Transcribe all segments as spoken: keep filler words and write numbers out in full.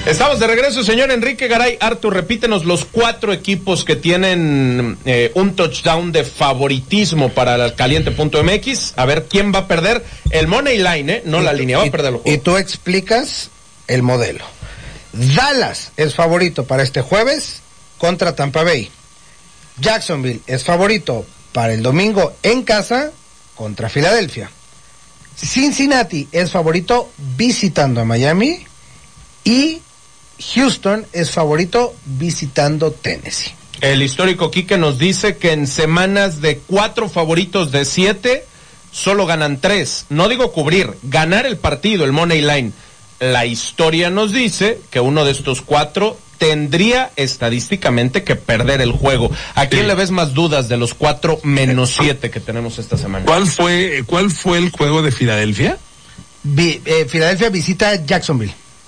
Estamos de regreso, señor Enrique Garay. Artur, repítenos los cuatro equipos que tienen eh, un touchdown de favoritismo para el caliente punto m x. A ver quién va a perder el money line, ¿eh? No la línea, va a perder el juego. Y tú explicas el modelo. Dallas es favorito para este jueves contra Tampa Bay. Jacksonville es favorito para el domingo en casa contra Filadelfia. Cincinnati es favorito visitando a Miami. Y Houston es favorito visitando Tennessee. El histórico Quique nos dice que en semanas de cuatro favoritos de siete, solo ganan tres. No digo cubrir, ganar el partido, el money line. La historia nos dice que uno de estos cuatro tendría estadísticamente que perder el juego. ¿A quién sí. le ves más dudas de los cuatro menos siete que tenemos esta semana? ¿Cuál fue, cuál fue el juego de Filadelfia? Vi, eh, Filadelfia visita Jacksonville.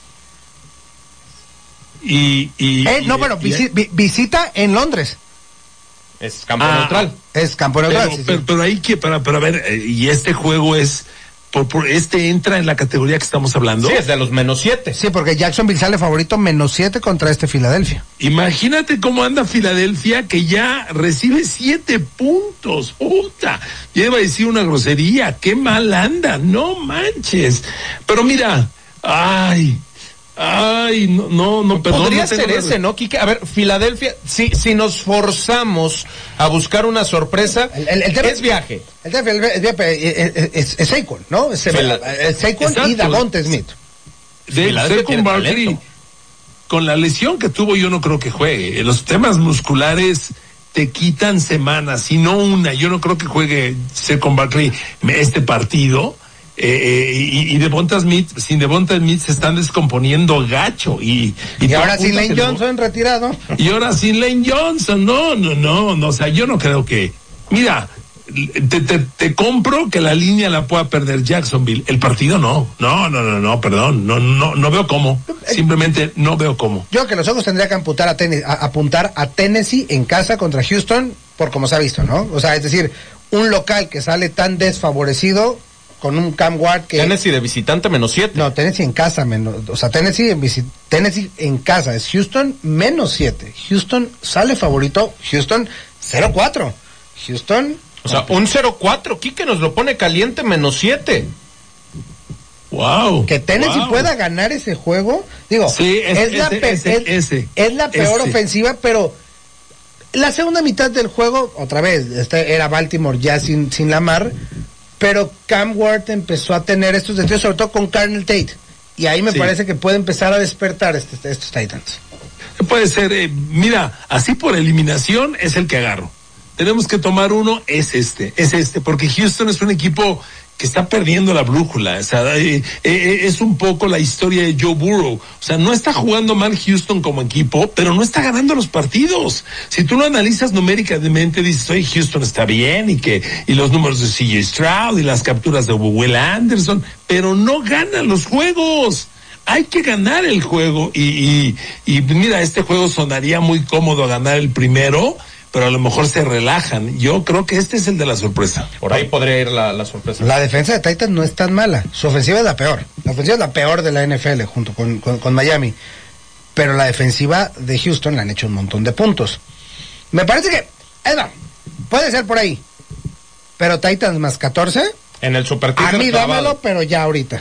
Y, y, eh, no, y, bueno, y, visi, vi, visita en Londres. Es campo ah, neutral. Es campo neutral. Pero, sí, pero, sí. pero ahí que, para, para ver, eh, y este juego es, por, por este entra en la categoría que estamos hablando. Sí, es de los menos siete. Sí, porque Jacksonville sale favorito menos siete contra este Filadelfia. Imagínate cómo anda Filadelfia, que ya recibe siete puntos. Puta, ya iba a decir una grosería, qué mal anda, no manches. Pero mira, ay... Ay, no, no, no, perdón. Podría no ser ese, ¿no, Quique? A ver, Filadelfia, si, si nos forzamos a buscar una sorpresa, el, el, el tema, es viaje. El tema es, es, es, es Saquon, ¿no? Es, es Saquon y Davonte Smith. De Saquon Barkley, con la lesión que tuvo, yo no creo que juegue. Los temas musculares te quitan semanas, y no una. Yo no creo que juegue Saquon Barkley este partido. Eh, eh, y, y Devonta Smith, sin Devonta Smith se están descomponiendo gacho y y, y ahora sin Lane Johnson retirado y ahora sin Lane Johnson, no, no, no, no, o sea, yo no creo que, mira, te, te, te compro que la línea la pueda perder Jacksonville, el partido no, no, no, no, no, perdón, no, no, no veo cómo, simplemente no veo cómo. Yo que los ojos tendría que amputar a Tennessee, a, apuntar a Tennessee en casa contra Houston, por como se ha visto, ¿no? O sea, es decir, un local que sale tan desfavorecido con un Cam Ward que... Tennessee de visitante menos siete. No, Tennessee en casa menos... O sea, Tennessee en, visi, Tennessee en casa es Houston menos siete. Houston sale favorito. Houston cero cuatro. Houston... O sea, un cero cuatro. Quique nos lo pone caliente menos siete. Wow. Que Tennessee wow. pueda ganar ese juego. Digo, sí, es, es, la, ese, pe ese, es, ese, es la peor ese. ofensiva, pero... La segunda mitad del juego, otra vez, este era Baltimore ya sin, sin Lamar... Pero Cam Ward empezó a tener estos detalles, sobre todo con Carnell Tate. Y ahí me sí. parece que puede empezar a despertar este, estos Titans. Puede ser, eh, mira, así por eliminación es el que agarro. Tenemos que tomar uno, es este, es este, porque Houston es un equipo que está perdiendo la brújula. O sea, eh, eh, es un poco la historia de Joe Burrow. O sea, no está jugando mal Houston como equipo, pero no está ganando los partidos. Si tú lo analizas numéricamente, dices, oye, Houston está bien, y que, y los números de C J Stroud, y las capturas de Will Anderson, pero no ganan los juegos. Hay que ganar el juego, y, y, y mira, este juego sonaría muy cómodo ganar el primero, pero a lo mejor se relajan. Yo creo que este es el de la sorpresa. Por ahí podría ir la, la sorpresa. La defensa de Titans no es tan mala. Su ofensiva es la peor. La ofensiva es la peor de la N F L junto con, con, con Miami. Pero la defensiva de Houston le han hecho un montón de puntos. Me parece que, Edna, puede ser por ahí. Pero Titans más catorce. En el Super A mí dámelo, pero ya ahorita.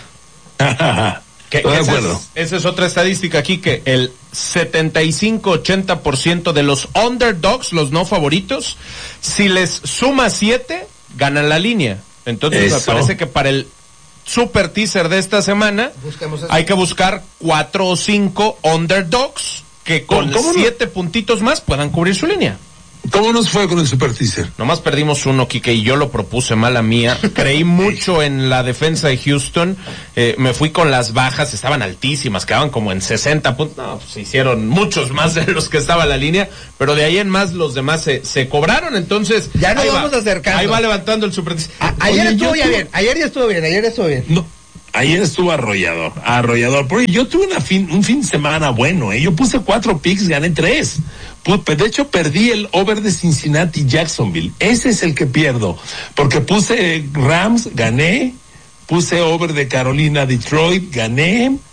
Que esa, es, esa es otra estadística aquí, que el setenta y cinco a ochenta por ciento de los underdogs, los no favoritos, si les suma siete, ganan la línea. Entonces Eso. me parece que para el super teaser de esta semana hay que buscar cuatro o cinco underdogs que con siete no? puntitos más puedan cubrir su línea. ¿Cómo nos fue con el super teaser? Nomás perdimos uno, Quique, y yo lo propuse, mala mía. Creí mucho en la defensa de Houston. Eh, me fui con las bajas, estaban altísimas, quedaban como en sesenta puntos. No, pues hicieron muchos más de los que estaba en la línea, pero de ahí en más los demás se, se cobraron. Entonces, ya nos vamos va, acercando. Ahí va levantando el super teaser. A, ayer Oye, estuvo ya bien, ayer ya estuvo bien, ayer estuvo bien. No. Ayer estuvo arrollador, arrollador. Porque yo tuve una fin, un fin de semana bueno, ¿eh? Yo puse cuatro picks, gané tres. De hecho, perdí el over de Cincinnati Jacksonville. Ese es el que pierdo. Porque puse Rams, gané. Puse over de Carolina Detroit, gané.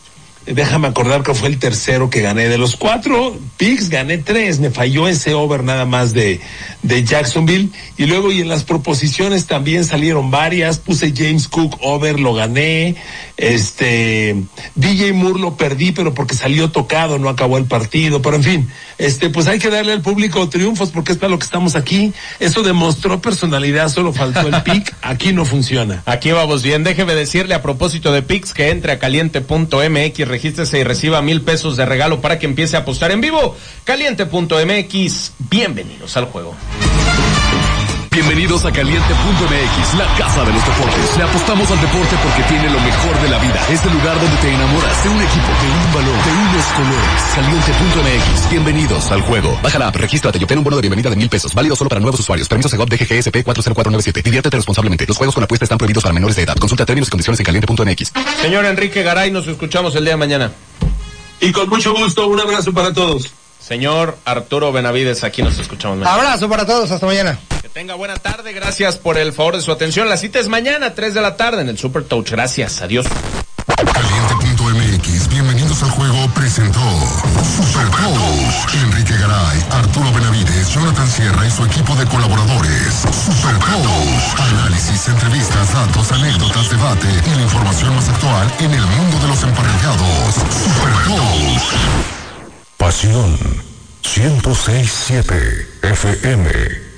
déjame acordar que fue el tercero que gané. De los cuatro picks gané tres, me falló ese over nada más de, de Jacksonville. Y luego y en las proposiciones también salieron varias, puse James Cook over, lo gané. Este, D J Moore lo perdí, pero porque salió tocado, no acabó el partido. Pero en fin, este, pues hay que darle al público triunfos porque es para lo que estamos aquí. Eso demostró personalidad, solo faltó el pick, aquí no funciona. Aquí vamos bien, déjeme decirle a propósito de picks que entre a caliente punto m x, regístrese y reciba mil pesos de regalo para que empiece a apostar en vivo. caliente punto m x, bienvenidos al juego. Bienvenidos a caliente punto m x, la casa de los deportes. Le apostamos al deporte porque tiene lo mejor de la vida. Es el lugar donde te enamoras de un equipo, de un balón, de unos colores. caliente punto m x, bienvenidos al juego. Baja la app, regístrate y obtén un bono de bienvenida de mil pesos. Válido solo para nuevos usuarios. Permiso Segov D G G S P cuatro cero cuatro nueve siete. Diviértete responsablemente. Los juegos con apuesta están prohibidos para menores de edad. Consulta términos y condiciones en caliente punto m x. Señor Enrique Garay, nos escuchamos el día de mañana. Y con mucho gusto, un abrazo para todos. Señor Arturo Benavides, aquí nos escuchamos mañana. Abrazo para todos, hasta mañana. Que tenga buena tarde, gracias por el favor de su atención. La cita es mañana, tres de la tarde en el Super Touch. Gracias, adiós. caliente punto m x, bienvenidos al juego, presentó Super Touch. Enrique Garay, Arturo Benavides, Jonathan Sierra y su equipo de colaboradores. Super Touch. Análisis, entrevistas, datos, anécdotas, debate y la información más actual en el mundo de los emparrillados. Super Touch. Pasión ciento seis punto siete F M.